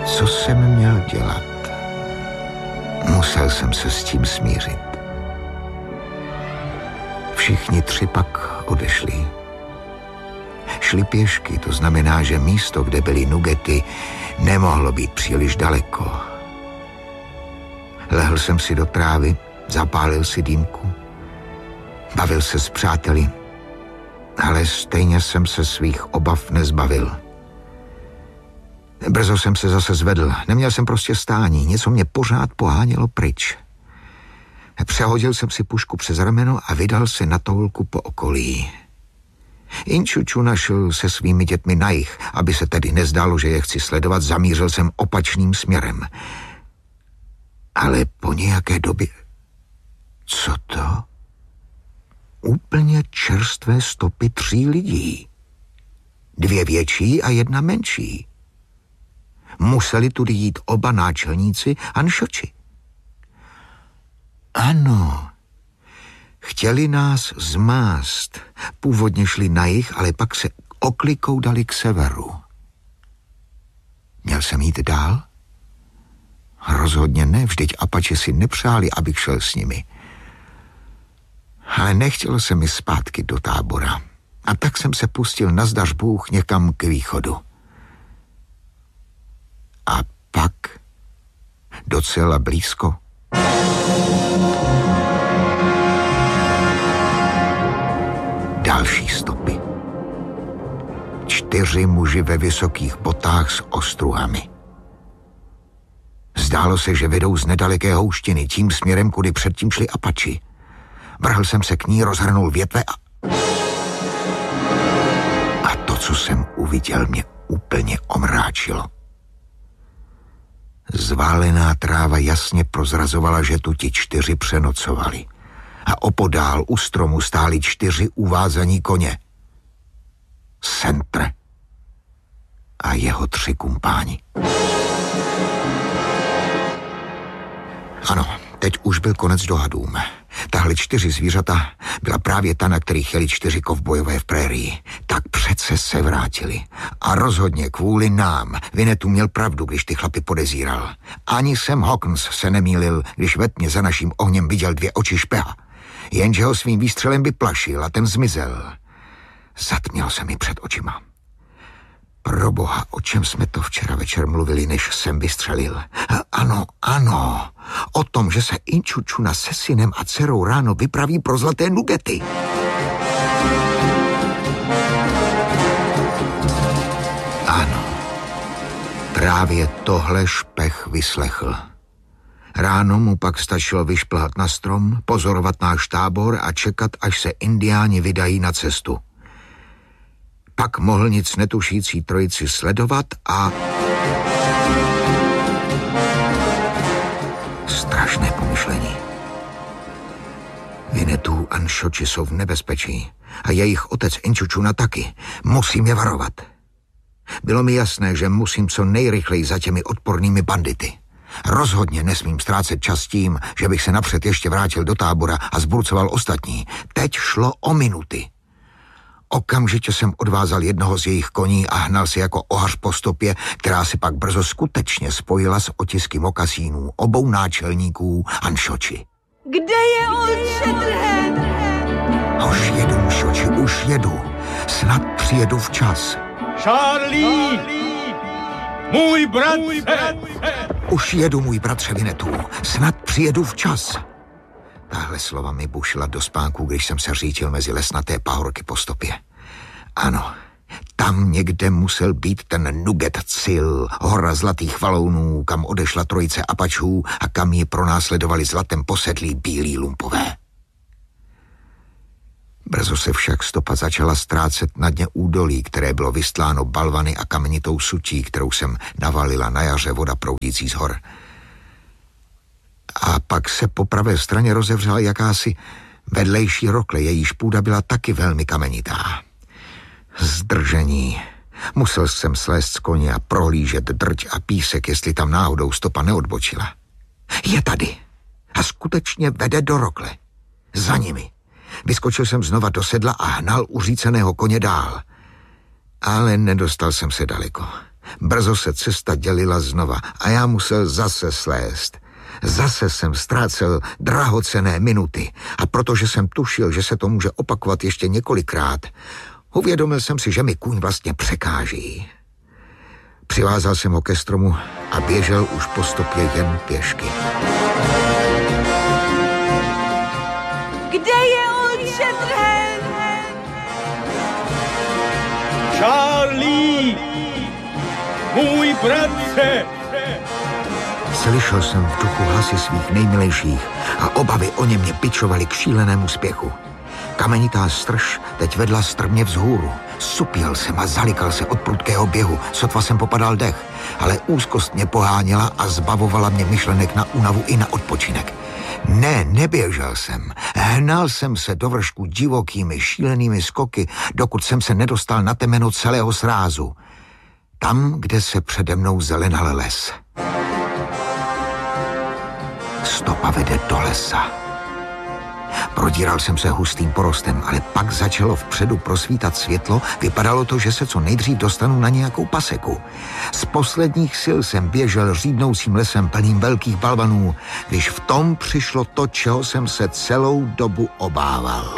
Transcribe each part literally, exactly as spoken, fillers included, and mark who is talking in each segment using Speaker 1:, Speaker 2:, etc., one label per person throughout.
Speaker 1: Co jsem měl dělat? Musel jsem se s tím smířit. Všichni tři pak odešli. Šli pěšky, to znamená, že místo, kde byly nugety, nemohlo být příliš daleko. Lehl jsem si do trávy, zapálil si dýmku, bavil se s přáteli, ale stejně jsem se svých obav nezbavil. Brzo jsem se zase zvedl, neměl jsem prostě stání, něco mě pořád pohánělo pryč. Přehodil jsem si pušku přes rameno a vydal se na toulku po okolí. Inčuču našel se svými dětmi na jih, aby se tedy nezdálo, že je chci sledovat, zamířil jsem opačným směrem. Ale po nějaké době... Co to? Úplně čerstvé stopy tří lidí. Dvě větší a jedna menší. Museli tudy jít oba náčelníci Anšoči. Ano, chtěli nás zmást. Původně šli na jih, ale pak se oklikou dali k severu. Měl jsem jít dál? Rozhodně ne, vždyť Apache si nepřáli, abych šel s nimi. Ale nechtělo se mi zpátky do tábora. A tak jsem se pustil nazdař Bůh někam k východu. A pak docela blízko. Další stopy. Čtyři muži ve vysokých botách s ostruhami. Zdálo se, že vedou z nedaleké houštiny tím směrem, kudy předtím šli Apači. Vrhl jsem se k ní, rozhrnul větve a... A to, co jsem uviděl, mě úplně omráčilo. Zválená tráva jasně prozrazovala, že tu ti čtyři přenocovali. A opodál u stromu stáli čtyři uvázaní koně. Sentr a jeho tři kumpáni. Ano, teď už byl konec dohadům. Tahle čtyři zvířata byla právě ta, na kterých jeli čtyři kovbojové v prérii. Tak přece se vrátili. A rozhodně kvůli nám. Vinetu měl pravdu, když ty chlapy podezíral. Ani Sam Hawkins se nemýlil, když ve tmě za naším ohněm viděl dvě oči špeha. Jenže ho svým výstřelem vyplašil a ten zmizel. Zatmělo se mi před očima. Proboha, o čem jsme to včera večer mluvili, než jsem vystřelil? Ano, ano, o tom, že se Inčučuna se synem a dcerou ráno vypraví pro zlaté nugety. Ano, právě tohle špech vyslechl. Ráno mu pak stačilo vyšplhat na strom, pozorovat náš tábor a čekat, až se indiáni vydají na cestu. Pak mohl nic netušící trojici sledovat a... Strašné pomyšlení. Vinetu Anšoči jsou v nebezpečí a jejich otec Inčučuna taky. Musím je varovat. Bylo mi jasné, že musím co nejrychleji za těmi odpornými bandity. Rozhodně nesmím ztrácet čas tím, že bych se napřed ještě vrátil do tábora a zburcoval ostatní. Teď šlo o minuty. Okamžitě jsem odvázal jednoho z jejich koní a hnal si jako ohař po stopě, která se pak brzo skutečně spojila s otisky mokasínů obou náčelníků Anšoči.
Speaker 2: Kde je Old Shatterhand?
Speaker 1: Už jedu, Anšoči, už jedu. Snad přijedu včas.
Speaker 3: Charlie! Můj bratře!
Speaker 1: Už jedu, můj bratře Vinetu. Snad přijedu včas. Tahle slova mi bušila do spánku, když jsem se řítil mezi lesnaté pahorky po stopě. Ano, tam někde musel být ten Nuget Cil, hora zlatých valounů, kam odešla trojice Apačů a kam ji pronásledovali zlatem posedlí bílí lumpové. Brzo se však stopa začala ztrácet na dně údolí, které bylo vystláno balvany a kamenitou sutí, kterou jsem navalila na jaře voda proudící z hor. A pak se po pravé straně rozevřela jakási vedlejší rokle, jejíž půda byla taky velmi kamenitá. Zdržení. Musel jsem slézt z koně a prohlížet drť a písek, jestli tam náhodou stopa neodbočila. Je tady. A skutečně vede do rokle. Za nimi. Vyskočil jsem znova do sedla a hnal uříceného koně dál. Ale nedostal jsem se daleko. Brzo se cesta dělila znova a já musel zase slézt. Zase jsem ztrácel drahocenné minuty a protože jsem tušil, že se to může opakovat ještě několikrát, uvědomil jsem si, že mi kůň vlastně překáží. Přivázal jsem ho ke stromu a běžel už po stopě jen pěšky.
Speaker 2: Kde je otče Trhen?
Speaker 3: Charlie! Můj bratře!
Speaker 1: Slyšel jsem v duchu hlasy svých nejmilejších a obavy o ně mě pičovaly k šílenému spěchu. Kamenitá strž teď vedla strmě vzhůru. Supěl jsem a zalikal se od prudkého běhu, sotva jsem popadal dech, ale úzkost mě poháněla a zbavovala mě myšlenek na únavu i na odpočinek. Ne, neběžel jsem. Hnal jsem se do vršku divokými, šílenými skoky, dokud jsem se nedostal na temeno celého srázu. Tam, kde se přede mnou zelenal les. Stopa vede do lesa. Prodíral jsem se hustým porostem, ale pak začalo vpředu prosvítat světlo, vypadalo to, že se co nejdřív dostanu na nějakou paseku. Z posledních sil jsem běžel řídnoucím lesem plným velkých balvanů, když v tom přišlo to, čeho jsem se celou dobu obával.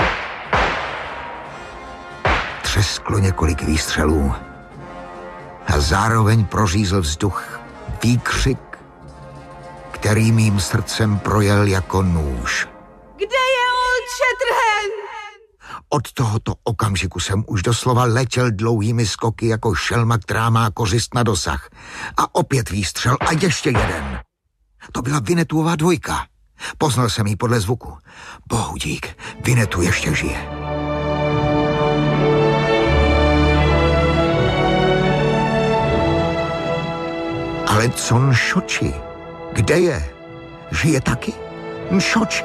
Speaker 1: Třesklo několik výstřelů a zároveň prořízl vzduch výkřik, který mým srdcem projel jako nůž.
Speaker 2: Kde je otče Trhen?
Speaker 1: Od tohoto okamžiku jsem už doslova letěl dlouhými skoky jako šelma, která má kořist na dosah. A opět výstřel a ještě jeden. To byla Vinetuova dvojka. Poznal jsem ji podle zvuku. Bohu dík, Vinetu ještě žije. Ale co Nšoči? Kde je? Žije taky? Nšoči.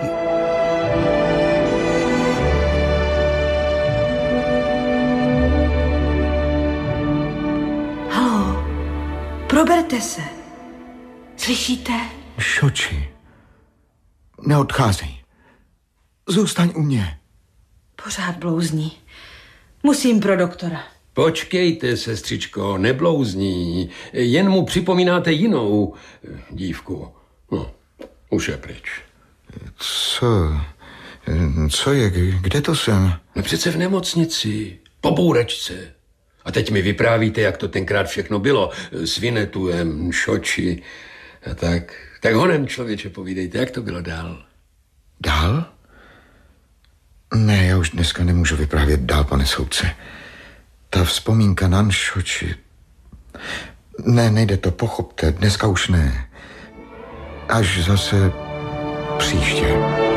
Speaker 2: Haló, proberte se. Slyšíte?
Speaker 1: Nšoči. Neodcházej. Zůstaň u mě.
Speaker 2: Pořád blouzní. Musím pro doktora.
Speaker 4: Počkejte, sestřičko, neblouzní. Jen mu připomínáte jinou dívku. No, už je pryč.
Speaker 1: Co? Co je? Kde to jsem?
Speaker 4: No přece v nemocnici, po bouračce. A teď mi vyprávíte, jak to tenkrát všechno bylo. S Vinetuem, Nšoči a tak. Tak honem, člověče, povídejte, jak to bylo dál.
Speaker 1: Dál? Ne, já už dneska nemůžu vyprávět dál, pane soudce. Ta vzpomínka na Nšoči... Ne, nejde to, pochopte, dneska už ne. Až zase příště.